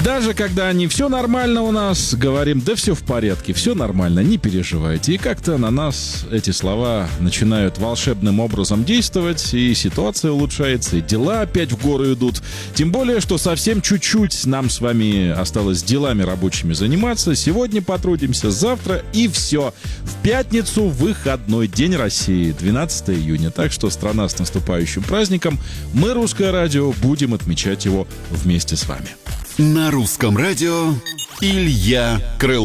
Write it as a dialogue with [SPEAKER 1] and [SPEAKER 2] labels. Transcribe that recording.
[SPEAKER 1] Даже когда не все нормально у нас, говорим, да все в порядке, все нормально, не переживайте. И как-то на нас эти слова начинают волшебным образом действовать, и ситуация улучшается, и дела опять в гору идут. Тем более, что совсем чуть-чуть нам с вами осталось делами рабочими заниматься. Сегодня потрудимся, завтра и все. В пятницу выходной день России, 12 июня. Так что страна с наступающим праздником. Мы, Русское радио, будем отмечать его вместе с вами.
[SPEAKER 2] На Русском радио Илья Крылов.